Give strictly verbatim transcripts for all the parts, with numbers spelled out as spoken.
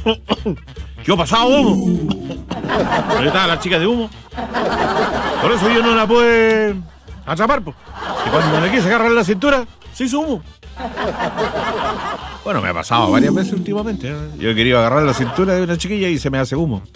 Yo pasaba humo. Ahí estaba la chica de humo. Por eso yo no la pude atrapar, po. Y cuando le quise agarrar la cintura, se hizo humo. Bueno, me ha pasado varias veces últimamente, ¿eh? Yo he querido agarrar la cintura de una chiquilla y se me hace humo.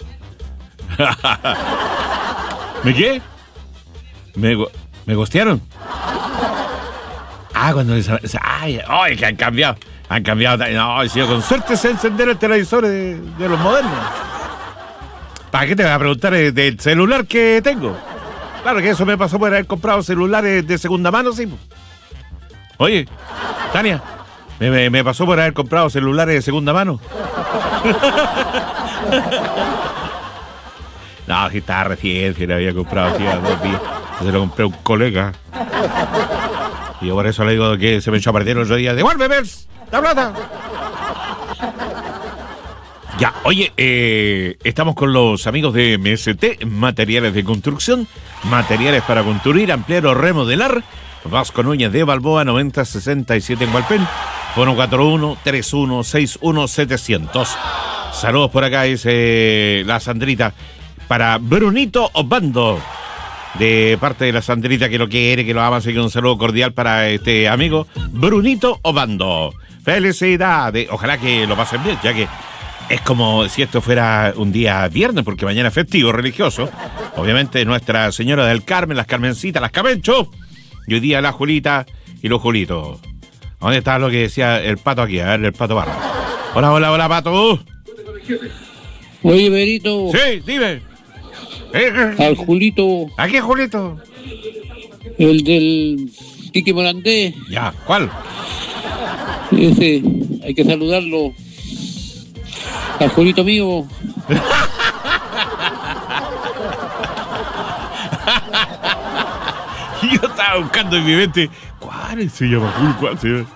¿Me qué? Me, me gostearon. Ah, cuando les... Ay, ay, que han cambiado. Han cambiado. No, si yo con suerte sé encender el televisor de, de los modernos. ¿Para qué te voy a preguntar del celular que tengo? Claro que eso me pasó por haber comprado celulares de segunda mano, sí. Oye, Tania, me, me, me pasó por haber comprado celulares de segunda mano. No, si estaba recién, si le había comprado aquí a dos días. Se lo compré a un colega. Y yo por eso le digo que se me echó a perder el otro día. ¡Devuélveme la plata! Ya, oye, eh, estamos con los amigos de M S T, materiales de construcción, materiales para construir, ampliar o remodelar. Vasco Núñez de Balboa, noventa sesenta y siete en Hualpén. Fono cuatro uno tres uno seis uno siete cero cero. Saludos por acá, dice la Sandrita. Para Brunito Obando, de parte de la Sandrita que lo quiere, que lo ama, así que un saludo cordial para este amigo Brunito Obando. Felicidades, ojalá que lo pasen bien, ya que es como si esto fuera un día viernes, porque mañana es festivo religioso. Obviamente Nuestra Señora del Carmen, las Carmencitas, las Camencho, y hoy día la Julita y los Julitos. ¿Dónde está lo que decía el Pato aquí? A ver, el Pato Barra. Hola, hola, hola, Pato. Oye, Berito. Sí, dime. Al Julito. ¿A qué Julito? El del Quique Morandé. Ya, ¿cuál? Ese, hay que saludarlo. Al Julito mío. Yo estaba buscando en mi mente, ¿cuál se llama Julio? ¿Cuál se llama?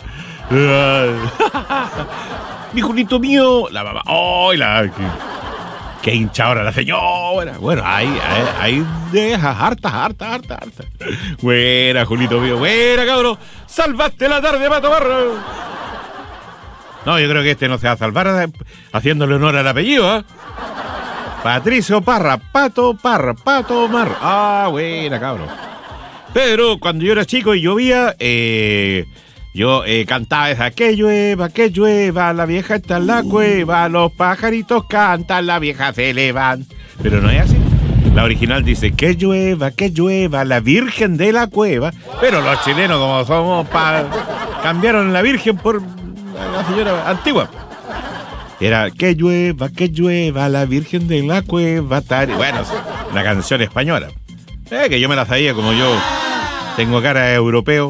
Mi Julito mío. La mamá. ¡Oh! La... Qué, qué hincha ahora la señora. Bueno, ahí, ahí, ahí deja. Harta, harta, harta, harta. Buena, Julito mío. Buena, cabrón. Salvaste la tarde, Pato Barra. No, yo creo que este no se va a salvar haciéndole honor al apellido, ¿eh? Patricio Parra, Pato Parra, Pato Mar. Ah, buena, cabrón. Pero cuando yo era chico y llovía, eh, yo eh, cantaba esa, que llueva, que llueva, la vieja está en la cueva, los pajaritos cantan, la vieja se levan. Pero no es así. La original dice, que llueva, que llueva, la virgen de la cueva. Pero los chilenos, como somos, pa, cambiaron la virgen por la señora antigua. Era, que llueva, que llueva, la virgen de la cueva. Bueno, una canción española. Eh, que yo me la sabía, como yo tengo cara de europeo.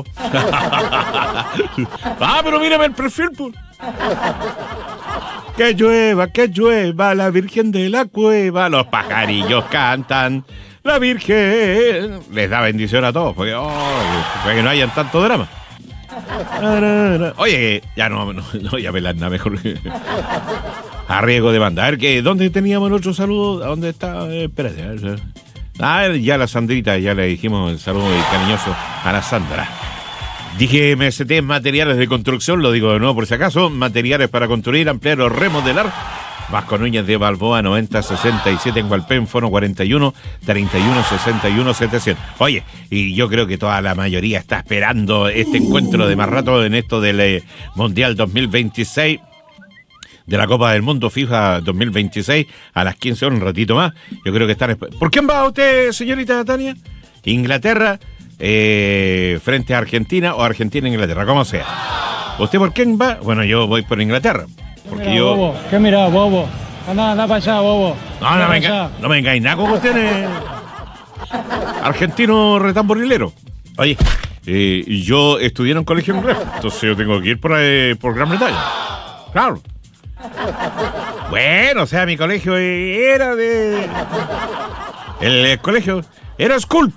Ah, pero mírame el perfil, pues. Que llueva, que llueva, la virgen de la cueva, los pajarillos cantan, la virgen les da bendición a todos, porque, oh, para que no hayan tanto drama. Oye, ya no, no, no ya velarna mejor. A riesgo de banda. A ver, que ¿dónde teníamos el otro saludo? ¿A dónde está? Eh, espérate, a ver. Ah, ya la Sandrita, ya le dijimos el saludo cariñoso a la Sandra. Dije M S T, materiales de construcción, lo digo de nuevo por si acaso, materiales para construir, ampliar o remodelar. Vasco Núñez de Balboa, noventa sesenta y siete en Hualpén, fono cuarenta y uno treinta y uno sesenta y uno setecientos. Oye, y yo creo que toda la mayoría está esperando este encuentro de más rato en esto del eh, Mundial dos mil veintiséis. De la Copa del Mundo FIFA dos mil veintiséis a las quince horas, un ratito más. Yo creo que están... ¿Por quién va usted, señorita Tania? Inglaterra eh, frente a Argentina o Argentina-Inglaterra, como sea. ¿Usted por quién va? Bueno, yo voy por Inglaterra. Porque mirá, yo... bobo. ¿Qué mirá, bobo? Anda, anda para allá, bobo. No, no me, enga... no me engañes nada con ustedes. Argentino retamborilero. Oye, eh, yo estudié en un colegio inglés, entonces yo tengo que ir por, eh, por Gran Bretaña. Claro. Bueno, o sea, mi colegio era de... El, el colegio era school.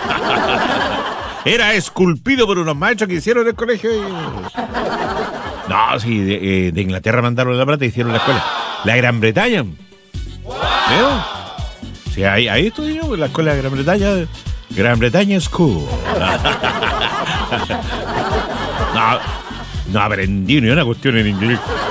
Era esculpido por unos maestros que hicieron el colegio. Y... No, sí, de, eh, de Inglaterra mandaron la plata y hicieron la escuela. La Gran Bretaña. ¿Veo? Sí, ahí, ahí estudié yo, la escuela de Gran Bretaña. Gran Bretaña School. No, no aprendí ni una cuestión en inglés.